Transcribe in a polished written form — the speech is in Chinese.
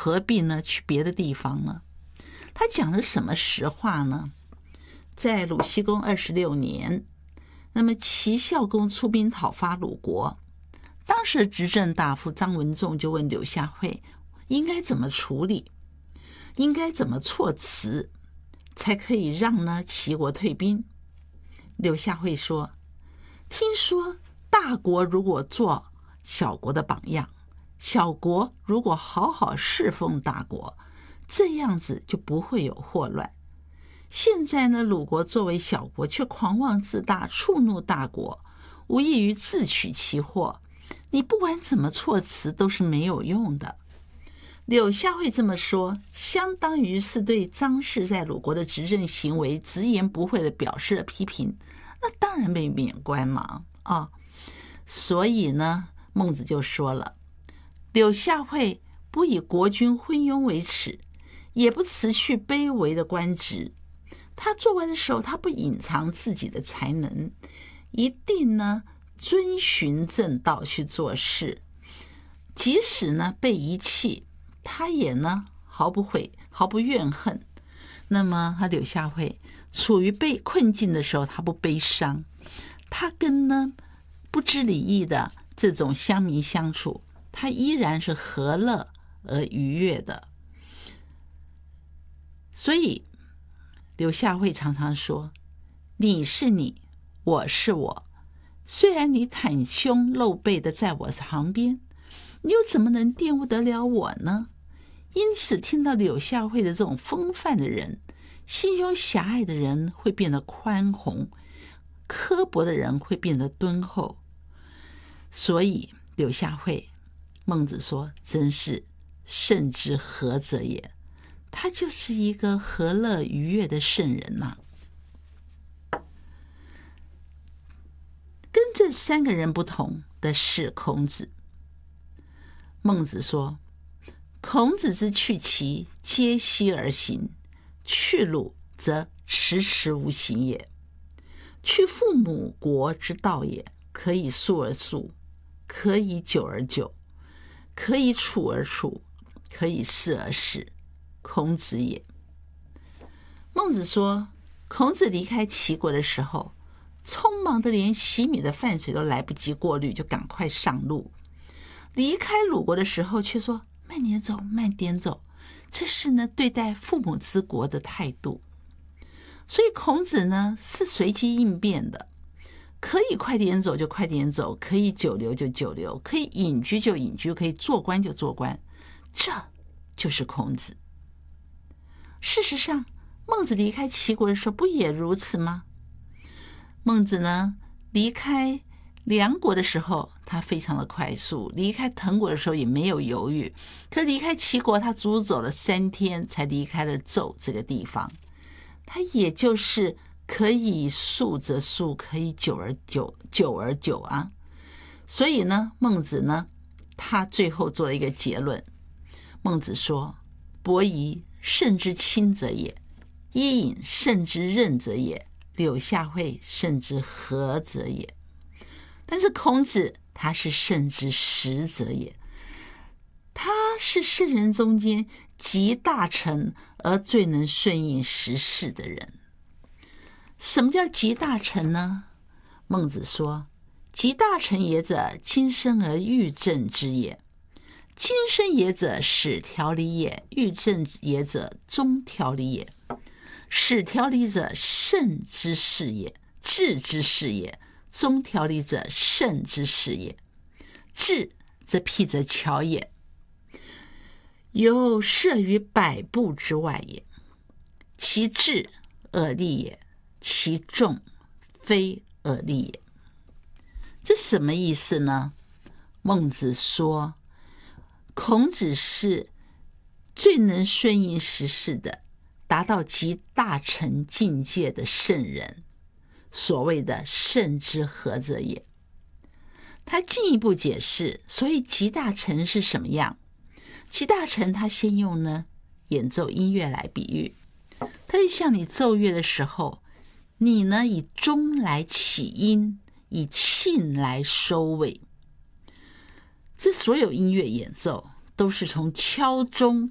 何必呢去别的地方呢？他讲了什么实话呢？在鲁僖公26年，那么齐孝公出兵讨伐鲁国，当时的执政大夫张文仲就问柳下惠应该怎么处理，应该怎么措辞才可以让呢齐国退兵。柳下惠说，听说大国如果做小国的榜样，小国如果好好侍奉大国，这样子就不会有祸乱。现在呢，鲁国作为小国却狂妄自大，触怒大国，无异于自取其祸。你不管怎么措辞都是没有用的。柳下惠这么说，相当于是对张氏在鲁国的执政行为直言不讳的表示了批评，那当然被免官嘛所以呢，孟子就说了，柳下惠不以国君昏庸为耻，也不辞去卑微的官职。他做官的时候，他不隐藏自己的才能，一定呢遵循正道去做事，即使呢被遗弃，他也呢毫不怨恨。那么他柳下惠处于被困境的时候，他不悲伤，他跟呢不知礼义的这种乡民相处，他依然是和乐而愉悦的。所以柳下惠常常说，你是你，我是我，虽然你袒胸露背的在我旁边，你又怎么能玷污得了我呢？因此听到柳下惠的这种风范的人，心胸狭隘的人会变得宽宏，刻薄的人会变得敦厚。所以柳下惠，孟子说，真是圣之和者也，他就是一个和乐愉悦的圣人呐。跟这三个人不同的是孔子。孟子说，孔子之去其皆息而行，去鲁则迟迟无行也。去父母国之道也，可以速而速，可以久而久，可以处而处，可以事而事，孔子也。孟子说，孔子离开齐国的时候，匆忙的连洗米的饭水都来不及过滤，就赶快上路。离开鲁国的时候却说，慢点走，慢点走，这是呢对待父母之国的态度。所以孔子呢是随机应变的，可以快点走就快点走，可以久留就久留，可以隐居就隐居，可以做官就做官，这就是孔子。事实上，孟子离开齐国的时候不也如此吗？孟子呢离开梁国的时候，他非常的快速，离开滕国的时候也没有犹豫，可离开齐国，他足足走了3天才离开了纣这个地方。他也就是可以速则速，可以久而久，久而久啊。所以呢，孟子呢，他最后做了一个结论。孟子说，伯夷圣之亲者也，伊尹圣之任者也，柳下惠圣之和者也。但是孔子他是圣之实者也，他是圣人中间集大成而最能顺应时事的人。什么叫集大成呢？孟子说，集大成也者，今生而欲正之也。今生也者，始调理也；欲正也者，终调理也。始调理者，圣之事也，治之事也；终调理者，圣之事也。治则辟则巧也，有涉于百步之外也。其治而立也，其众非而立也。这什么意思呢？孟子说，孔子是最能顺应时事的，达到集大成境界的圣人，所谓的圣之和者也。他进一步解释，所以集大成是什么样？集大成他先用呢演奏音乐来比喻，他就像你奏乐的时候，你呢以钟来起音，以磬来收尾。这所有音乐演奏都是从敲钟